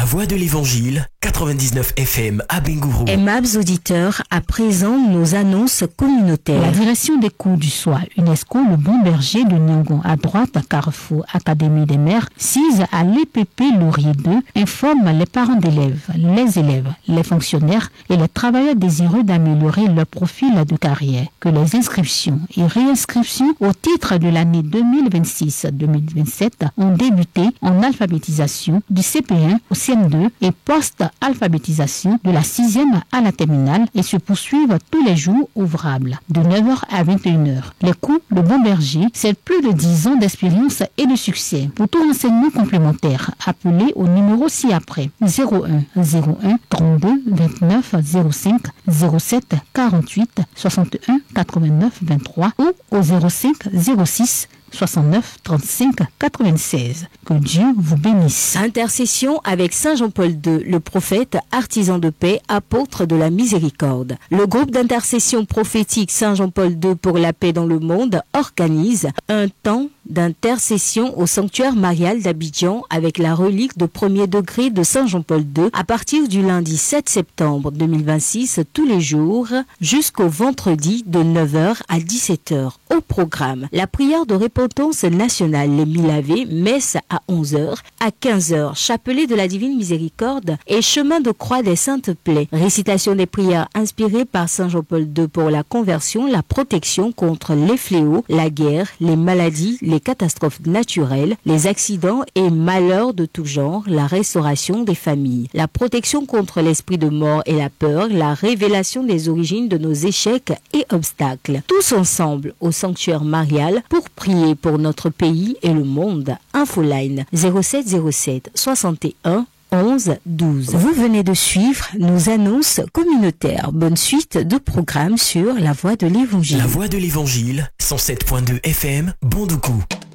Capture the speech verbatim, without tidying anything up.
voix de l'Évangile, quatre-vingt-dix-neuf F M à Bingourou. Aimables auditeurs, à présent nos annonces communautaires. La direction des cours du soir UNESCO, le Bon Berger de Nyangon, à droite à Carrefour Académie des Mères, six à l'E P P Laurier deux, informe les parents d'élèves, les élèves, les fonctionnaires et les travailleurs désireux d'améliorer leur profil de carrière que les inscriptions et réinscriptions au titre de l'année deux mille vingt-six deux mille vingt-sept ont débuté en alphabétisation du C P un au C M deux et post-alphabétisation de la sixième à la terminale et se poursuivent tous les jours ouvrables de neuf heures à vingt et une heures. Les cours de Bon Berger, c'est plus de dix ans d'expérience et de succès. Pour tout renseignement complémentaire, appelez au numéro ci-après zéro un zéro un trente-deux vingt-neuf zéro cinq zéro sept quarante-huit soixante-et-un quatre-vingt-neuf vingt-trois ou au zéro cinq zéro six soixante-neuf trente-cinq quatre-vingt-seize. Que Dieu vous bénisse. Intercession avec Saint Jean-Paul deux, le prophète, artisan de paix, apôtre de la miséricorde. Le groupe d'intercession prophétique Saint Jean-Paul deux pour la paix dans le monde organise un temps d'intercession au sanctuaire marial d'Abidjan avec la relique de premier degré de Saint Jean-Paul deux à partir du lundi sept septembre deux mille vingt-six tous les jours jusqu'au vendredi de neuf heures à dix-sept heures. Au programme, la prière de repentance nationale, les Milavés, messe à onze heures, à quinze heures, chapelet de la Divine Miséricorde et chemin de croix des Saintes Plaies. Récitation des prières inspirées par Saint Jean-Paul deux pour la conversion, la protection contre les fléaux, la guerre, les maladies, les catastrophes naturelles, les accidents et malheurs de tout genre, la restauration des familles, la protection contre l'esprit de mort et la peur, la révélation des origines de nos échecs et obstacles. Tous ensemble au sanctuaire marial pour prier pour notre pays et le monde. Infoline zéro sept zéro sept soixante et un onze douze. Vous venez de suivre nos annonces communautaires. Bonne suite de programmes sur la voix de l'Évangile. La voix de l'Évangile, cent sept point deux F M, Bondoukou.